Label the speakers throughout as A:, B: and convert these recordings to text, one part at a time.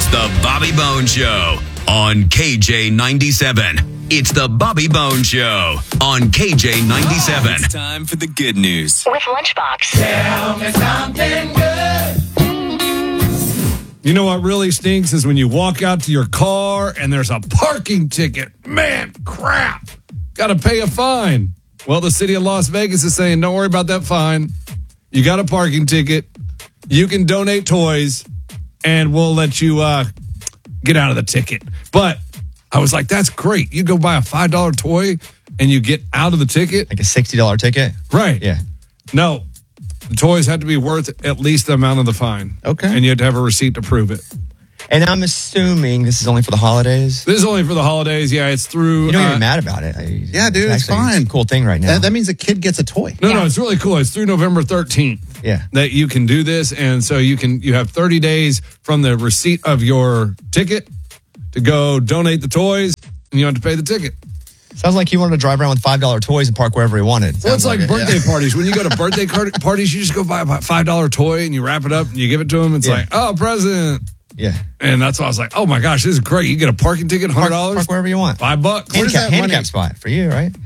A: It's the Bobby Bone Show on KJ97. It's the Bobby Bone Show on KJ97.
B: It's time for the good news.
C: With Lunchbox.
D: Tell me something good.
E: You know what really stinks is when you walk out to your car and there's a parking ticket. Man, crap. Got to pay a fine. Well, the city of Las Vegas is saying, don't worry about that fine. You got a parking ticket. You can donate toys, and we'll let you get out of the ticket. But I was like, that's great. You go buy a $5 toy, and you get out of the ticket.
F: Like a $60 ticket?
E: Right.
F: Yeah.
E: No. The toys have to be worth at least the amount of the fine.
F: Okay.
E: And you have to have a receipt to prove it.
F: And I'm assuming this is only for the holidays?
E: This is only for the holidays. Yeah, it's through...
F: You don't get mad about it.
G: Yeah, dude, it's fine.
F: It's a cool thing right now.
G: That means a kid gets a toy.
E: No, it's really cool. It's through November 13th.
F: Yeah.
E: That you can do this. And so you have 30 days from the receipt of your ticket to go donate the toys, and you don't have to pay the ticket.
F: Sounds like he wanted to drive around with $5 toys and park wherever he wanted.
E: Well, it's like birthday parties. When you go to birthday parties, you just go buy a $5 toy and you wrap it up and you give it to them. It's like, oh, present.
F: Yeah.
E: And that's why I was like, oh my gosh, this is great. You get a parking ticket, $100.
F: Park wherever you want.
E: $5.
F: Handicap spot for you, right?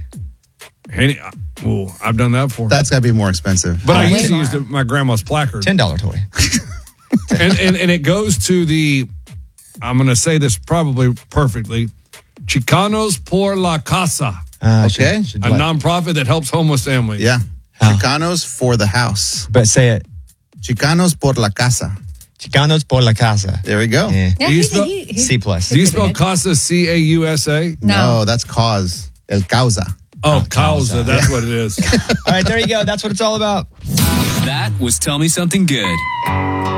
E: I've done that before.
G: That's got to be more expensive.
E: But I used to use my grandma's placard.
F: $10 toy.
E: and it goes to the, I'm going to say this probably perfectly, Chicanos por la Casa.
G: Okay.
E: A nonprofit that helps homeless families.
G: Yeah. Chicanos for the house.
F: But say it.
G: Chicanos por la casa.
F: Chicanos por la casa.
G: There we go.
F: Yeah.
E: Do you spell,
F: C+.
E: do you spell Casa C-A-U-S-A?
G: No, that's cause. El causa.
E: Oh, causa. That's what it is.
F: All right, there you go. That's what it's all about.
B: That was Tell Me Something Good.